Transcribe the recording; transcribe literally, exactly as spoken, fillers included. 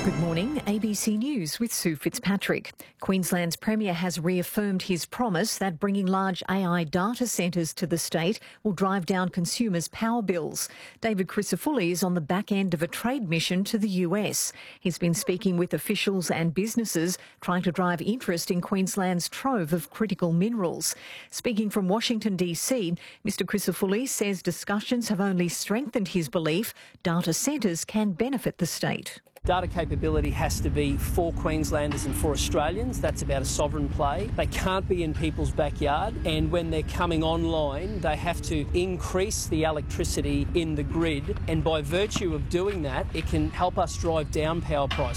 Good morning, A B C News with Sue Fitzpatrick. Queensland's Premier has reaffirmed his promise that bringing large A I data centres to the state will drive down consumers' power bills. David Crisafulli is on the back end of a trade mission to the U S. He's been speaking with officials and businesses trying to drive interest in Queensland's trove of critical minerals. Speaking from Washington D C, Mr Crisafulli says discussions have only strengthened his belief data centres can benefit the state. Data capability has to be for Queenslanders and for Australians. That's about a sovereign play. They can't be in people's backyard, and when they're coming online, they have to increase the electricity in the grid, and by virtue of doing that, it can help us drive down power prices.